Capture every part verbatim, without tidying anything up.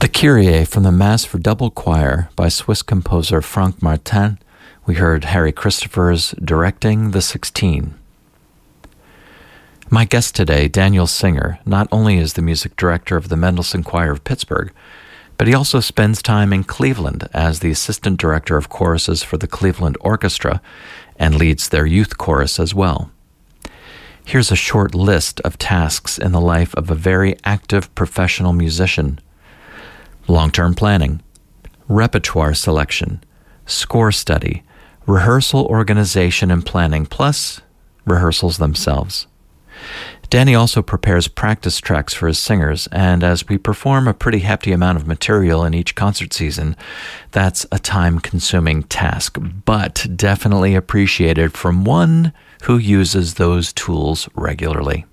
The Kyrie from the Mass for Double Choir by Swiss composer Franck Martin. We heard Harry Christopher's directing the Sixteen. My guest today, Daniel Singer, not only is the music director of the Mendelssohn Choir of Pittsburgh, but he also spends time in Cleveland as the assistant director of choruses for the Cleveland Orchestra and leads their youth chorus as well. Here's a short list of tasks in the life of a very active professional musician. Long-term planning, repertoire selection, score study, rehearsal organization and planning, plus rehearsals themselves. Danny also prepares practice tracks for his singers, and as we perform a pretty hefty amount of material in each concert season, that's a time-consuming task, but definitely appreciated from one who uses those tools regularly.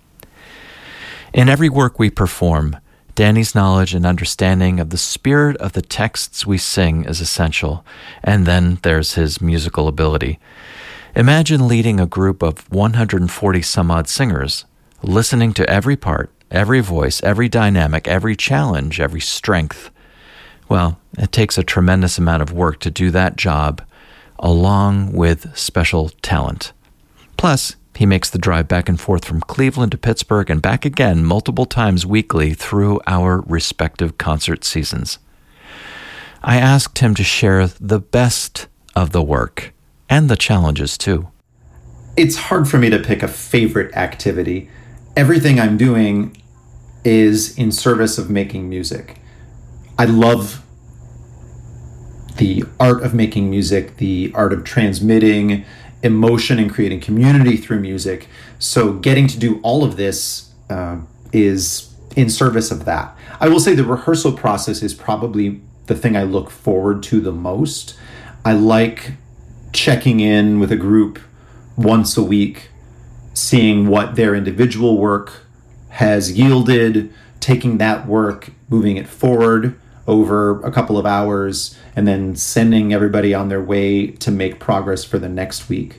In every work we perform, Danny's knowledge and understanding of the spirit of the texts we sing is essential, and then there's his musical ability. Imagine leading a group of one hundred forty some odd singers, listening to every part, every voice, every dynamic, every challenge, every strength. Well, it takes a tremendous amount of work to do that job, along with special talent. Plus, he makes the drive back and forth from Cleveland to Pittsburgh and back again multiple times weekly through our respective concert seasons. I asked him to share the best of the work and the challenges too. It's hard for me to pick a favorite activity. Everything I'm doing is in service of making music. I love the art of making music, the art of transmitting emotion and creating community through music. So getting to do all of this uh, is in service of that. I will say the rehearsal process is probably the thing I look forward to the most. I like checking in with a group once a week, seeing what their individual work has yielded, taking that work, moving it forward over a couple of hours, and then sending everybody on their way to make progress for the next week.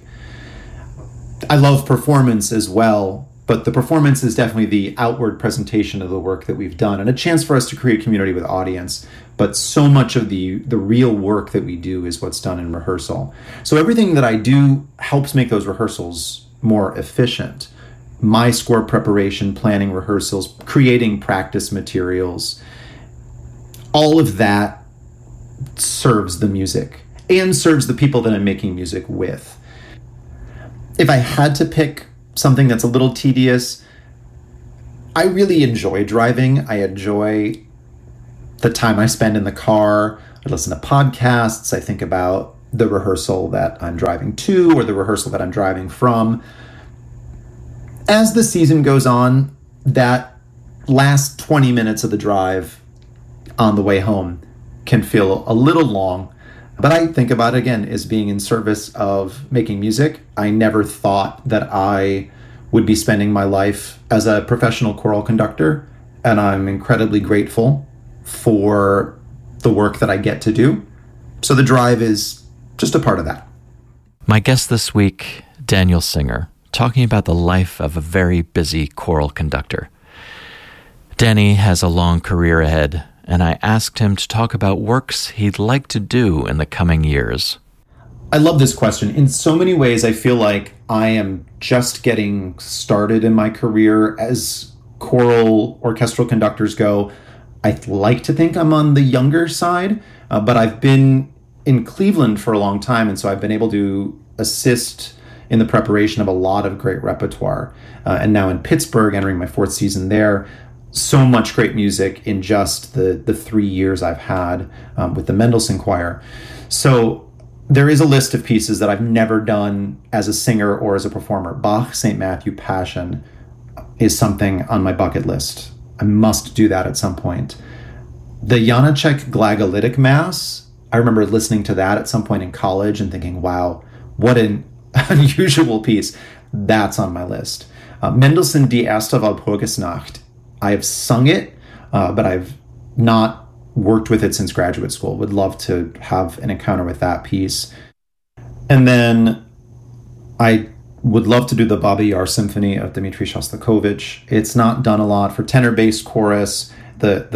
I love performance as well, but the performance is definitely the outward presentation of the work that we've done and a chance for us to create community with audience. But so much of the, the real work that we do is what's done in rehearsal. So everything that I do helps make those rehearsals more efficient. My score preparation, planning rehearsals, creating practice materials, all of that serves the music and serves the people that I'm making music with. If I had to pick something that's a little tedious, I really enjoy driving. I enjoy the time I spend in the car. I listen to podcasts. I think about the rehearsal that I'm driving to or the rehearsal that I'm driving from. As the season goes on, that last twenty minutes of the drive on the way home can feel a little long, but I think about it again as being in service of making music. I never thought that I would be spending my life as a professional choral conductor, and I'm incredibly grateful for the work that I get to do. So the drive is just a part of that. My guest this week, Daniel Singer, talking about the life of a very busy choral conductor. Danny has a long career ahead, and I asked him to talk about works he'd like to do in the coming years. I love this question. In so many ways, I feel like I am just getting started in my career as choral orchestral conductors go. I like to think I'm on the younger side, uh, but I've been in Cleveland for a long time, and so I've been able to assist in the preparation of a lot of great repertoire. Uh, and now in Pittsburgh, entering my fourth season there, so much great music in just the, the three years I've had um, with the Mendelssohn Choir. So there is a list of pieces that I've never done as a singer or as a performer. Bach, Saint Matthew Passion is something on my bucket list. I must do that at some point. The Janacek Glagolitic Mass, I remember listening to that at some point in college and thinking, wow, what an unusual piece. That's on my list. Uh, Mendelssohn Die Erste Walpurgisnacht. I have sung it, uh, but I've not worked with it since graduate school. Would love to have an encounter with that piece. And then I would love to do the Babi Yar Symphony of Dmitri Shostakovich. It's not done a lot for tenor-based chorus. The the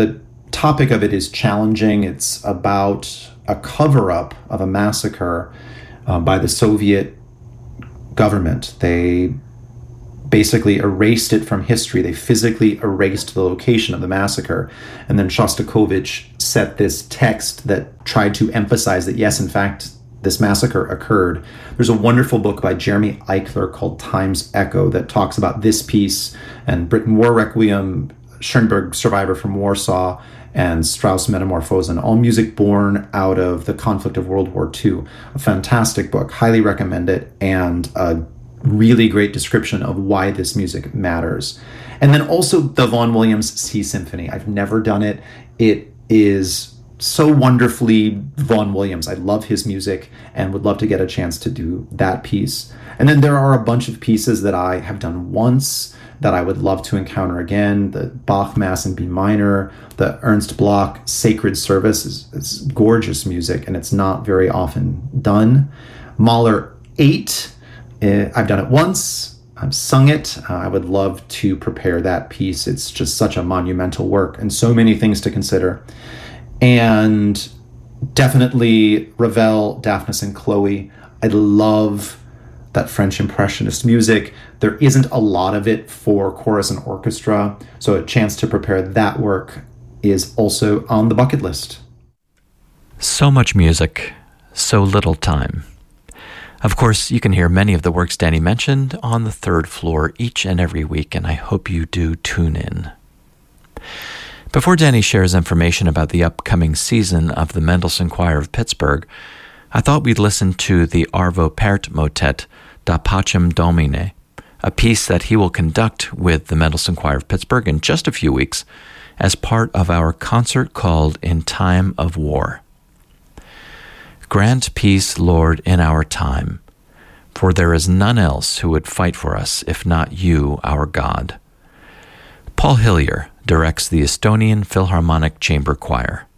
topic of it is challenging. It's about a cover-up of a massacre uh, by the Soviet government. They basically erased it from history. They physically erased the location of the massacre. And then Shostakovich set this text that tried to emphasize that, yes, in fact, this massacre occurred. There's a wonderful book by Jeremy Eichler called Time's Echo that talks about this piece and Britten War Requiem, Schoenberg Survivor from Warsaw, and Strauss Metamorphosen, all music born out of the conflict of World War Two. A fantastic book, highly recommend it, and a really great description of why this music matters. And then also the Vaughan Williams Sea Symphony. I've never done it. It is so wonderfully Vaughan Williams. I love his music and would love to get a chance to do that piece. And then there are a bunch of pieces that I have done once that I would love to encounter again. The Bach Mass in B minor, the Ernst Bloch Sacred Service is, is gorgeous music, and it's not very often done. Mahler eight, uh, I've done it once. I've sung it. Uh, I would love to prepare that piece. It's just such a monumental work and so many things to consider. And definitely Ravel, Daphnis and Chloe. I love that French Impressionist music. There isn't a lot of it for chorus and orchestra, so a chance to prepare that work is also on the bucket list. So much music, so little time. Of course, you can hear many of the works Danny mentioned on the third floor each and every week, and I hope you do tune in. Before Danny shares information about the upcoming season of the Mendelssohn Choir of Pittsburgh, I thought we'd listen to the Arvo Pärt motet, Da Pacem Domine, a piece that he will conduct with the Mendelssohn Choir of Pittsburgh in just a few weeks as part of our concert called In Time of War. Grant peace, Lord, in our time, for there is none else who would fight for us if not you, our God. Paul Hillier directs the Estonian Philharmonic Chamber Choir.